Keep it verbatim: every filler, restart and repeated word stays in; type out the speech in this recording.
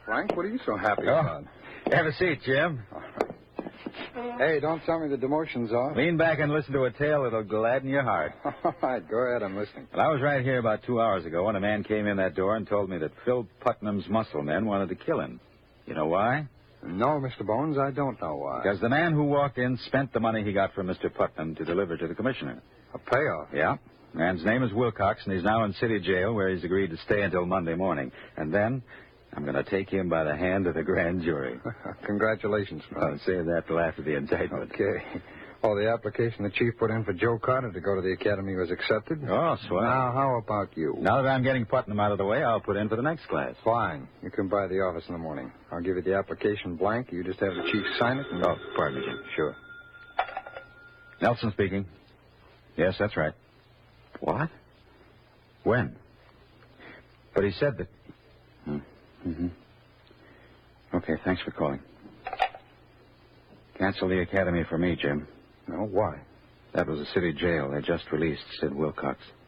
Frank, what are you so happy Oh. about? Have a seat, Jim. Hey, don't tell me the demotion's off. Lean back and listen to a tale that'll gladden your heart. All right, go ahead. I'm listening. Well, I was right here about two hours ago when a man came in that door and told me that Phil Putnam's muscle men wanted to kill him. You know why? No, Mister Bones, I don't know why. Because the man who walked in spent the money he got from Mister Putnam to deliver to the commissioner. A payoff? Yeah. Man's name is Wilcox, and he's now in city jail where he's agreed to stay until Monday morning. And then I'm going to take him by the hand of the grand jury. Congratulations, Frank. I'll save that till after the indictment. Okay. Oh, the application the chief put in for Joe Carter to go to the academy was accepted? Oh, swell. Now, how about you? Now that I'm getting Putnam out of the way, I'll put in for the next class. Fine. You come by the office in the morning. I'll give you the application blank. You just have the chief sign it and... Oh, pardon me, Jim. Sure. Nelson speaking. Yes, that's right. What? When? But he said that... Hmm. Mm-hmm. Okay, thanks for calling. Cancel the academy for me, Jim. No, why? That was a city jail. They just released Sid Wilcox.